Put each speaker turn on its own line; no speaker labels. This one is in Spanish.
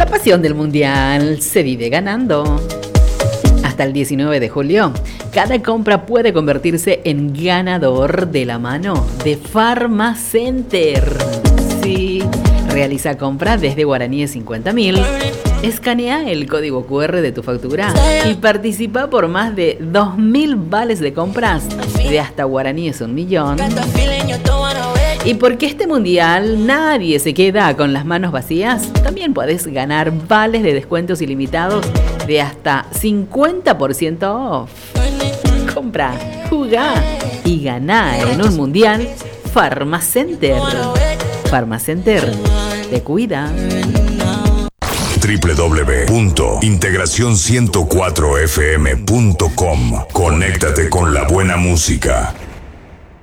La pasión del mundial se vive ganando. Hasta el 19 de julio, cada compra puede convertirse en ganador de la mano de Pharmacenter. Sí, realiza compras desde guaraníes 50.000, escanea el código QR de tu factura y participa por más de 2.000 vales de compras de hasta guaraníes 1.000.000. Y porque este mundial nadie se queda con las manos vacías, también puedes ganar vales de descuentos ilimitados de hasta 50% off. Compra, jugá y ganá en un mundial Pharmacenter. Pharmacenter te cuida.
www.integracion104fm.com. Conéctate con la buena música.